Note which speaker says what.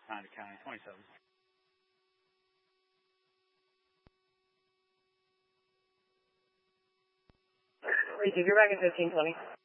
Speaker 1: assigned to County 27.
Speaker 2: Receive, you're back at 1520.